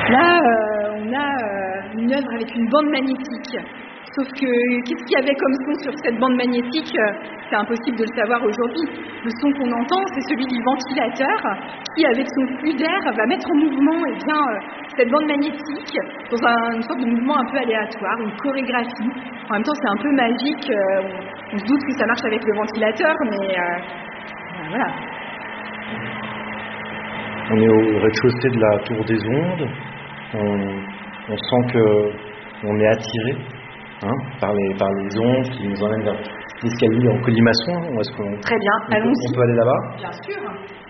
Là, on a une œuvre avec une bande magnétique. Sauf que, qu'est-ce qu'il y avait comme son sur cette bande magnétique? C'est impossible de le savoir aujourd'hui. Le son qu'on entend, c'est celui du ventilateur qui, avec son flux d'air, va mettre en mouvement cette bande magnétique dans une sorte de mouvement un peu aléatoire, une chorégraphie. En même temps, c'est un peu magique. On se doute que ça marche avec le ventilateur, mais voilà. On est au rez-de-chaussée de la Tour des Ondes. On sent qu'on est attiré par les ondes qui nous emmènent vers l'escalier en colimaçon. Très bien, allons-y. On peut aller là-bas? Bien sûr.